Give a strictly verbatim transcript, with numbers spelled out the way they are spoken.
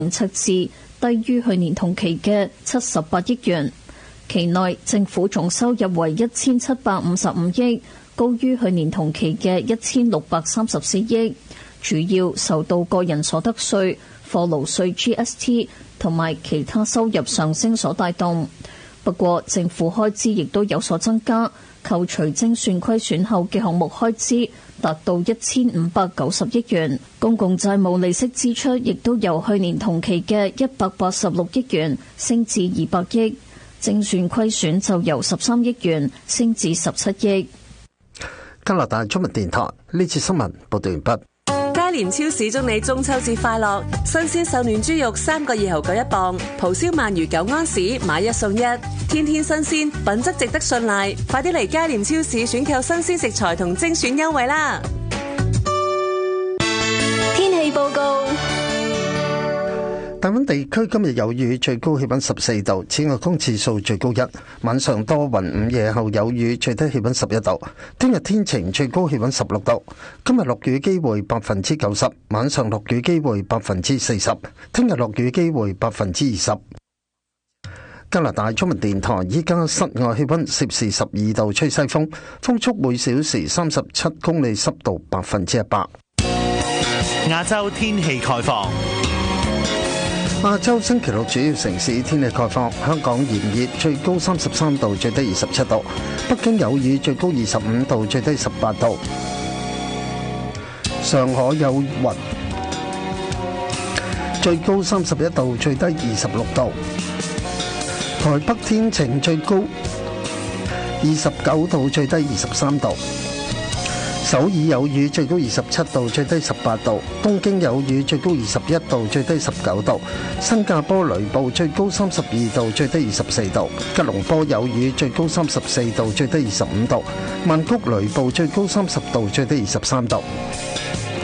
赤字低於去年同期嘅七十八億元。期內政府總收入為一千七百五十五億，高於去年同期嘅一千六百三十四億，主要受到個人所得稅、貨勞稅 G S T 同埋其他收入上升所帶動。不過政府開支亦都有所增加，扣除精算虧損後嘅項目開支達到一千五百九十億元，公共債務利息支出亦都由去年同期嘅一百八十六億元升至二百億，精算虧損就由十三億元升至十七億。 加拿大中文電台呢次新聞報道完畢。 佳廉超市祝你中秋節快樂！新鮮瘦嫩豬肉三個二毫九一磅，蒲燒鰻魚九安士買一送一，天天新鮮，品質值得信賴。快啲嚟佳廉超市選購新鮮食材同精選優惠啦！ 天氣報告。 大溫地區今日有雨，最高氣溫十四度，此外空氣數最高一。晚上多雲，午夜後有雨，最低氣溫十一度。聽日天晴，最高氣溫十六度。今日落雨機會百分之九十，晚上落雨機會百分之四十。聽日落雨機會百分之二十。加拿大中文電台依家室外氣溫攝氏十二度，吹西風，風速每小時三十七公里，濕度百分之一百。 亞洲天氣概況。 亞洲星期六主要城市天氣概況：香港炎熱，最高三十三度，最低二十七度；北京有雨，最高二十五度，最低十八度；上海有雲，最高三十一度，最低二十六度；台北天晴，最高二十九度，最低二十三度。首爾有雨，最高二十七度，最低十八度；東京有雨，最高二十一度，最低十九度；新加坡雷暴，最高三十二度，最低二十四度；吉隆坡有雨，最高三十四度，最低二十五度；曼谷雷暴，最高三十度，最低二十三度。